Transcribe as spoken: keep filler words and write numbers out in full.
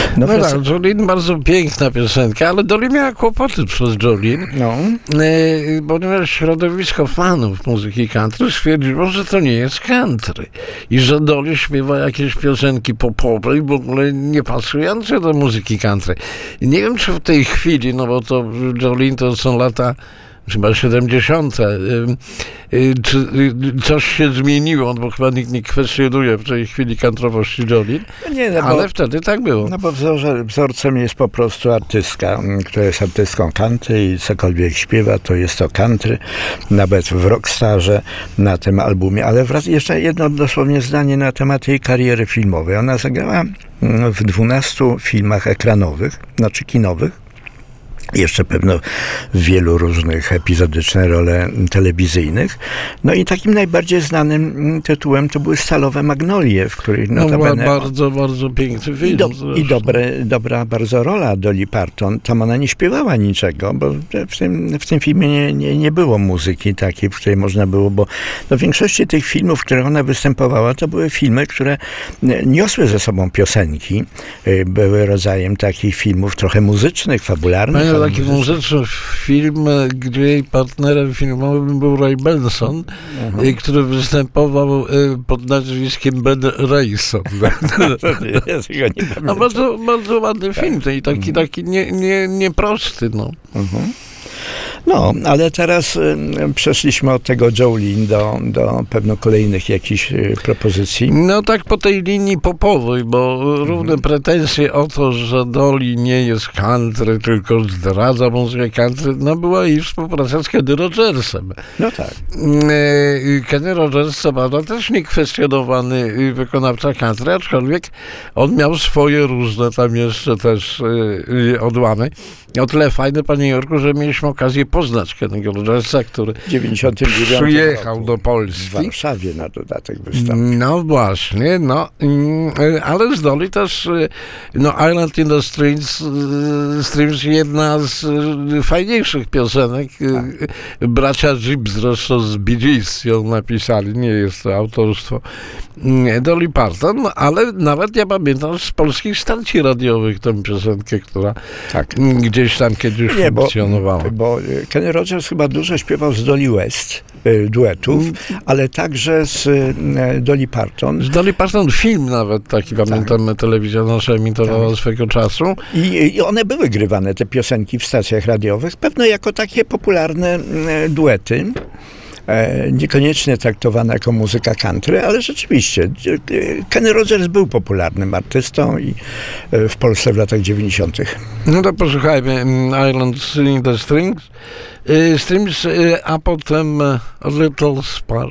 No, No wraca- tak, Jolene bardzo piękna piosenka, ale Dolly miała kłopoty przez Jolene, no. e, ponieważ środowisko fanów muzyki country stwierdziło, że to nie jest country i że Dolly śpiewa jakieś piosenki popowe i w ogóle nie pasujące do muzyki country. I nie wiem, czy w tej chwili, no bo to Jolene to są lata chyba siedemdziesiąte. Y, y, Czy y, coś się zmieniło? Bo chyba nikt nie kwestionuje w tej chwili kantrowości Jolene, Nie, no bo, ale wtedy tak było. no bo wzorze, wzorcem jest po prostu artystka, m, która jest artystką country i cokolwiek śpiewa, to jest to country, nawet w Rockstarze na tym albumie. Ale wraz, jeszcze jedno dosłownie zdanie na temat jej kariery filmowej. Ona zagrała m, w dwunastu filmach ekranowych, znaczy kinowych. Jeszcze pewno w wielu różnych epizodycznych role telewizyjnych. No i takim najbardziej znanym tytułem to były Stalowe Magnolie, w których No była notabene... bardzo, bardzo piękny film. I, do, zresztą. i dobre, dobra bardzo rola Dolly Parton. Tam ona nie śpiewała niczego, bo w tym, w tym filmie nie, nie, nie było muzyki takiej, w której można było, bo no, w większości tych filmów, w których ona występowała, to były filmy, które niosły ze sobą piosenki. Były rodzajem takich filmów trochę muzycznych, fabularnych. Pamiętam taki muzyczny film, gdzie jej partnerem filmowym był Ray Benson, Aha. i który występował y, pod nazwiskiem Ben Rayson. Ja tego nie A pamiętam. bardzo, bardzo ładny film, to i taki, taki nie, nie, nieprosty, no. Mhm. No, ale teraz y, przeszliśmy od tego Jolene do, do pewno kolejnych jakichś y, propozycji. No tak po tej linii popowej, bo równe pretensje o to, że Dolly nie jest country, tylko zdradza muzykę country, no była jej współpraca z Kenny Rogersem. No tak. E, Kenny Rogers, co prawda, też niekwestionowany wykonawca country, aczkolwiek on miał swoje różne tam jeszcze też e, odłamy. O tyle fajne, panie Jorku, że mieliśmy okazję poznać Kennego Rogersa, który W dziewięćdziesiątym dziewiątym przyjechał roku do w Polski. Warszawie na dodatek wystąpił. No właśnie, no, mm, ale z Dolly też, y, no Island in the Streams, y, Streams jedna z y, fajniejszych piosenek. Y, Bracia Gibb zresztą z Bee Gees ją napisali, nie jest to autorstwo y, Dolly Parton, ale nawet ja pamiętam z polskich stacji radiowych tę piosenkę, która Tak. y, gdzieś tam kiedyś Nie, bo, funkcjonowała. bo Kenny Rogers chyba dużo śpiewał z Dolly West y, duetów, ale także z y, Dolly Parton. Z Dolly Parton film nawet taki, pamiętam, telewizja nasza emitowała swego czasu. I, I one były grywane, te piosenki w stacjach radiowych, pewno jako takie popularne e, duety. E, niekoniecznie traktowane jako muzyka country, ale rzeczywiście e, Kenny Rogers był popularnym artystą i e, w Polsce w latach dziewięćdziesiątych. No to posłuchajmy mm, Island in the Strings, y, Streams, y, a potem y, A Little Spark.